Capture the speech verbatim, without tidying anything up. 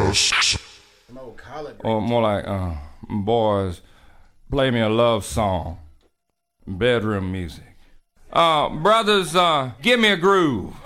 Or more like, uh, boys, play me a love song. Bedroom music. Uh, brothers, uh, give me a groove.